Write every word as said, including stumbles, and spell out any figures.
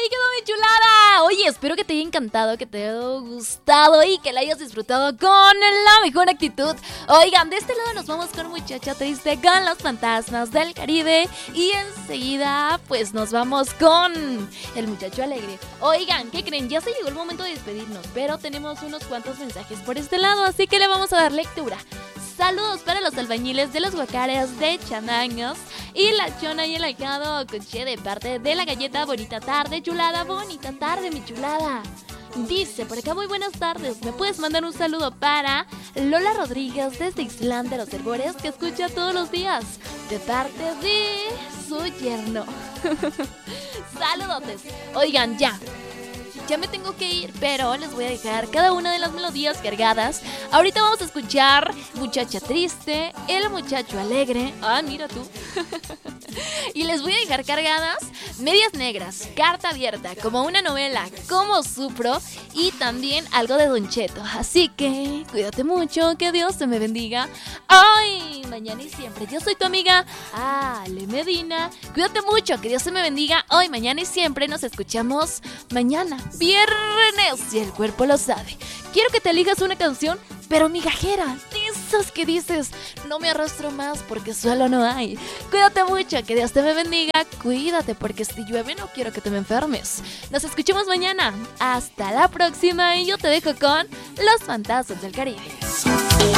ahí quedó mi chulada! Oye, espero que te haya encantado, que te haya gustado y que la hayas disfrutado con la mejor actitud. Oigan, de este lado nos vamos con Muchacha Triste, con Los Fantasmas del Caribe. Y enseguida, pues nos vamos con El Muchacho Alegre. Oigan, ¿qué creen? Ya se llegó el momento de despedirnos, pero tenemos unos cuantos mensajes por este lado, así que le vamos a dar lectura. Saludos para los albañiles de los Guacares de Chanangos y la Chona y el Alcado Coche de parte de la Galleta. Bonita tarde, chulada, bonita tarde, mi chulada. Dice por acá, muy buenas tardes. ¿Me puedes mandar un saludo para Lola Rodríguez desde Islán de los Herbores, que escucha todos los días de parte de su yerno? Saludotes. Oigan, ya Ya me tengo que ir, pero les voy a dejar cada una de las melodías cargadas. Ahorita vamos a escuchar Muchacha Triste, El Muchacho Alegre. Ah, mira tú. Y les voy a dejar cargadas Medias Negras, Carta Abierta, Como una novela, Cómo sufro, y también algo de Don Cheto. Así que cuídate mucho, que Dios te me bendiga hoy, mañana y siempre. Yo soy tu amiga Ale Medina. Cuídate mucho, que Dios te me bendiga hoy, mañana y siempre. Nos escuchamos mañana, viernes, si el cuerpo lo sabe. Quiero que te elijas una canción, pero migajera, de esas que dices, no me arrastro más porque suelo no hay. Cuídate mucho, que Dios te me bendiga. Cuídate, porque si llueve no quiero que te me enfermes. Nos escuchamos mañana. Hasta la próxima, y yo te dejo con Los Fantasmas del Caribe.